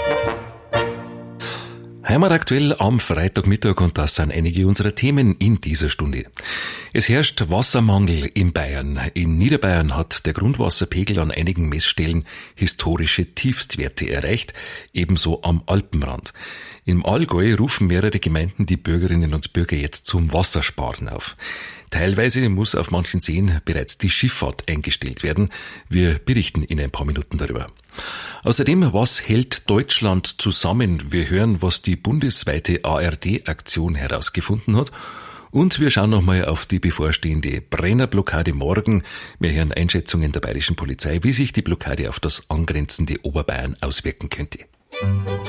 Heimataktuell am Freitagmittag, und das sind einige unserer Themen in dieser Stunde. Es herrscht Wassermangel in Bayern. In Niederbayern hat der Grundwasserpegel an einigen Messstellen historische Tiefstwerte erreicht, ebenso am Alpenrand. Im Allgäu rufen mehrere Gemeinden die Bürgerinnen und Bürger jetzt zum Wassersparen auf. Teilweise muss auf manchen Seen bereits die Schifffahrt eingestellt werden. Wir berichten in ein paar Minuten darüber. Außerdem, was hält Deutschland zusammen? Wir hören, was die bundesweite ARD-Aktion herausgefunden hat. Und wir schauen nochmal auf die bevorstehende Brennerblockade morgen. Wir hören Einschätzungen der bayerischen Polizei, wie sich die Blockade auf das angrenzende Oberbayern auswirken könnte.